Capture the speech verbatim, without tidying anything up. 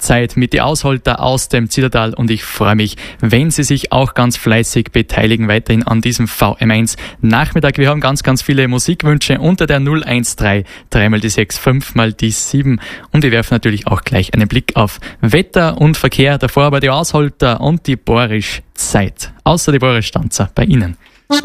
Zeit mit die Ausholter aus dem Zillertal und ich freue mich, wenn Sie sich auch ganz fleißig beteiligen weiterhin an diesem V M eins Nachmittag. Wir haben ganz, ganz viele Musikwünsche unter der null eins drei, drei mal die sechs, fünf mal die sieben und wir werfen natürlich auch gleich einen Blick auf Wetter und Verkehr. Davor aber die Ausholter und die Borisch Zeit. Außer die Boris Stanzer bei Ihnen.